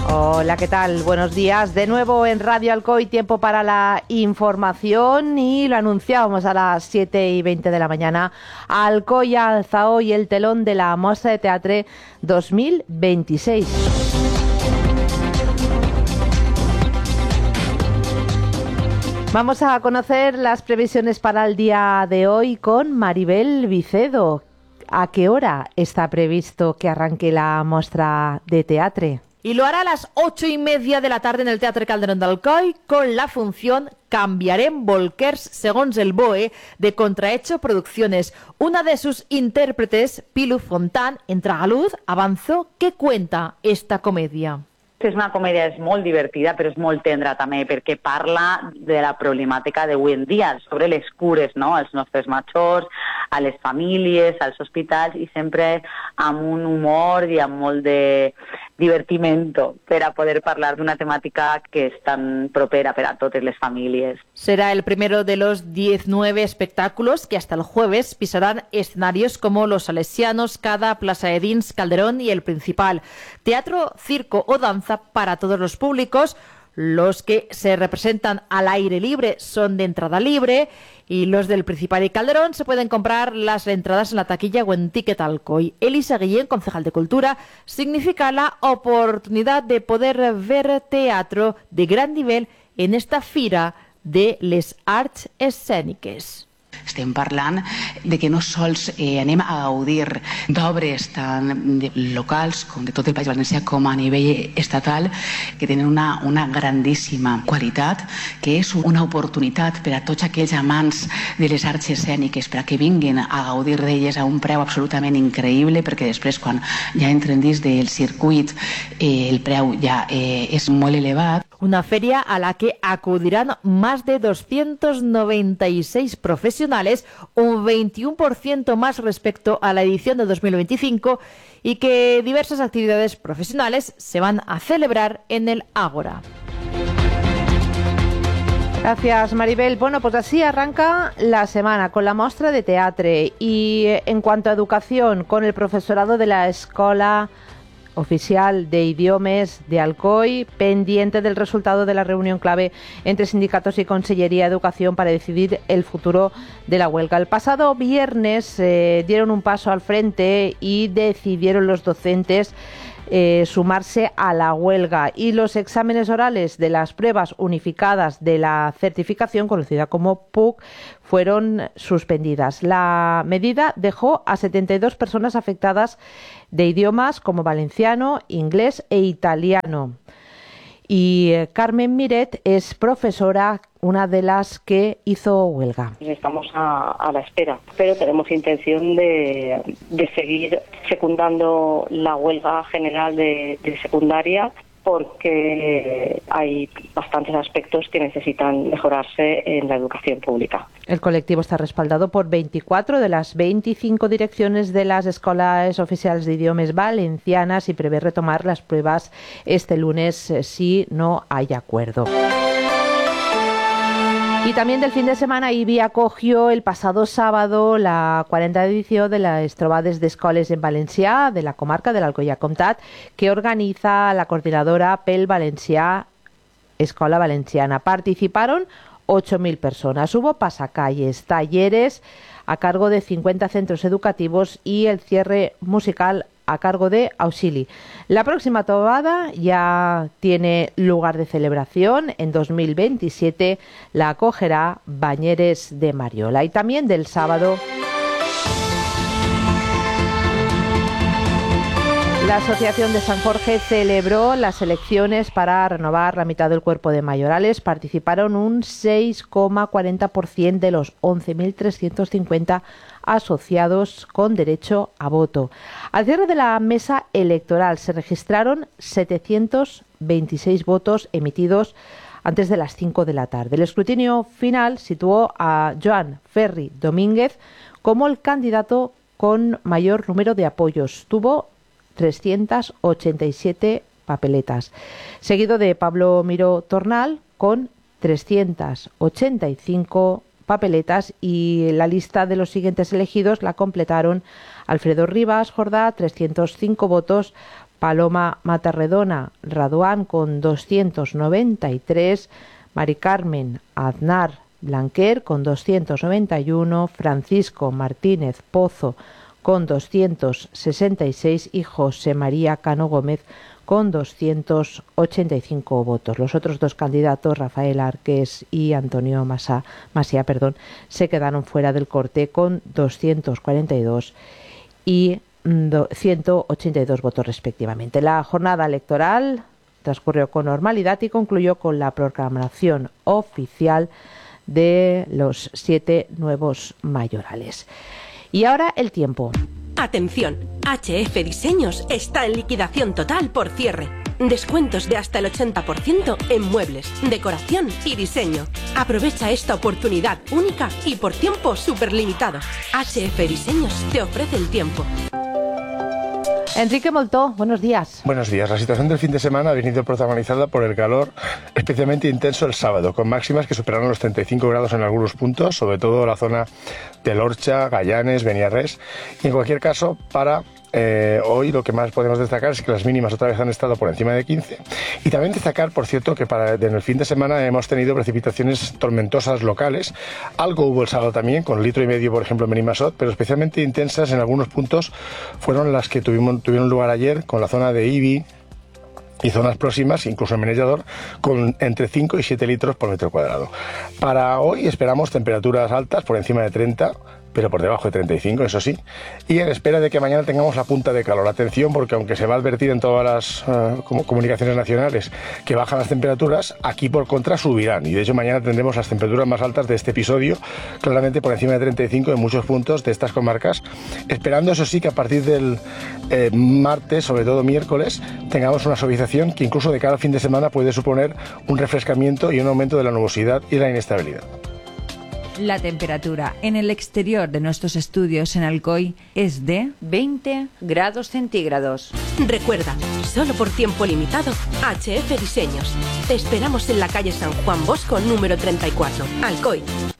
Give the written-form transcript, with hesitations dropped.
Hola, ¿qué tal? Buenos días. De nuevo en Radio Alcoy, tiempo para la información y lo anunciábamos a las 7:20 de la mañana. Alcoy alza hoy el telón de la Mostra de Teatre 2026. Vamos a conocer las previsiones para el día de hoy con Maribel Vicedo. ¿A qué hora está previsto que arranque la Mostra de Teatre? Y lo hará a las 8:30 de la tarde en el Teatre Calderón d'Alcoi con la función Canviarem Bolquers segons el BOE de Contrahecho Producciones. Una de sus intérpretes, Pilu Fontán, en Tragaluz, avanzó qué cuenta esta comedia. És una comèdia, és molt divertida, però és molt tendra també, perquè parla de la problemàtica d'avui en dia, sobre les cures, no?, als nostres majors, a les famílies, als hospitals, i sempre amb un humor i amb molt de divertimento per a poder parlar d'una temàtica que és tan propera per a totes les famílies. Será el primero de los 19 espectáculos que hasta el jueves pisarán escenarios como Los Salesianos, Cada, Plaza de Dins, Calderón y El Principal. Teatro, circo o danza para todos los públicos. Los que se representan al aire libre son de entrada libre y los del Principal y Calderón se pueden comprar las entradas en la taquilla o en Ticket Alcoy. Elisa Guillén, concejal de Cultura, significa la oportunidad de poder ver teatro de gran nivel en esta fira de les arts escèniques. Estem parlant de que no sols anem a gaudir d'obres tant locals com de tot el País Valencià com a nivell estatal, que tenen una grandíssima qualitat, que és una oportunitat per a tots aquells amants de les arts escèniques per a que vinguin a gaudir d'elles a un preu absolutament increïble, perquè després quan ja entren dins del circuit el preu ja és molt elevat. Una feria a la que acudirán más de 296 profesionales, un 21% más respecto a la edición de 2025, y que diversas actividades profesionales se van a celebrar en el Ágora. Gracias, Maribel. Bueno, pues así arranca la semana con la Mostra de Teatre. Y en cuanto a educación, con el profesorado de la Escola Oficial de Idiomes de Alcoy, pendiente del resultado de la reunión clave entre sindicatos y Consellería de Educación para decidir el futuro de la huelga. El pasado viernes dieron un paso al frente y decidieron los docentes sumarse a la huelga, y los exámenes orales de las pruebas unificadas de la certificación, conocida como PUC, fueron suspendidas. La medida dejó a 72 personas afectadas de idiomas como valenciano, inglés e italiano. Y Carmen Miret es profesora, una de las que hizo huelga. Estamos a la espera, pero tenemos intención de seguir secundando la huelga general de secundaria, porque hay bastantes aspectos que necesitan mejorarse en la educación pública. El colectivo está respaldado por 24 de las 25 direcciones de las escuelas oficiales de idiomas valencianas y prevé retomar las pruebas este lunes si no hay acuerdo. Y también del fin de semana, IBI acogió el pasado sábado la 40ª edición de las Trobades d'Escoles en Valencià de la comarca de l'Alcoià Comtat, que organiza la coordinadora pel Valencià Escola Valenciana. Participaron 8.000 personas. Hubo pasacalles, talleres a cargo de 50 centros educativos y el cierre musical a cargo de Auxili. La próxima trobada ya tiene lugar de celebración. En 2027 la acogerá Bañeres de Mariola. Y también del sábado, la Asociación de San Jorge celebró las elecciones para renovar la mitad del cuerpo de mayorales. Participaron un 6,40% de los 11.350 asociados con derecho a voto. Al cierre de la mesa electoral se registraron 726 votos emitidos antes de las 5 de la tarde. El escrutinio final situó a Joan Ferri Domínguez como el candidato con mayor número de apoyos. Tuvo 387 papeletas, seguido de Pablo Miró Tornal con 385 papeletas, y la lista de los siguientes elegidos la completaron Alfredo Rivas Jordá, 305 votos, Paloma Matarredona Raduán con 293, Mari Carmen Aznar Blanquer con 291, Francisco Martínez Pozo con 266 y José María Cano Gómez con 285 votos. Los otros dos candidatos, Rafael Arques y Antonio Masía, se quedaron fuera del corte con 242 y 182 votos respectivamente. La jornada electoral transcurrió con normalidad y concluyó con la proclamación oficial de los 7 nuevos mayorales. Y ahora el tiempo. Atención, HF Diseños está en liquidación total por cierre. Descuentos de hasta el 80% en muebles, decoración y diseño. Aprovecha esta oportunidad única y por tiempo superlimitado. HF Diseños te ofrece el tiempo. Enrique Moltó, buenos días. Buenos días. La situación del fin de semana ha venido protagonizada por el calor especialmente intenso el sábado, con máximas que superaron los 35 grados en algunos puntos, sobre todo la zona del Orcha, Gallanes, Beniarrés. Y en cualquier caso, para hoy lo que más podemos destacar es que las mínimas otra vez han estado por encima de 15. Y también destacar, por cierto, que en el fin de semana hemos tenido precipitaciones tormentosas locales. Algo hubo el sábado también, con 1,5 litros, por ejemplo, en Benimassot, pero especialmente intensas en algunos puntos fueron las que tuvieron lugar ayer, con la zona de Ibi y zonas próximas, incluso en Menellador, con entre 5 y 7 litros por metro cuadrado. Para hoy esperamos temperaturas altas por encima de 30, pero por debajo de 35, eso sí, y en espera de que mañana tengamos la punta de calor. Atención, porque aunque se va a advertir en todas las comunicaciones nacionales que bajan las temperaturas, aquí por contra subirán, y de hecho mañana tendremos las temperaturas más altas de este episodio, claramente por encima de 35 en muchos puntos de estas comarcas, esperando eso sí que a partir del martes, sobre todo miércoles, tengamos una suavización que incluso de cara al fin de semana puede suponer un refrescamiento y un aumento de la nubosidad y la inestabilidad. La temperatura en el exterior de nuestros estudios en Alcoy es de 20 grados centígrados. Recuerda, solo por tiempo limitado, HF Diseños. Te esperamos en la calle San Juan Bosco número 34, Alcoy.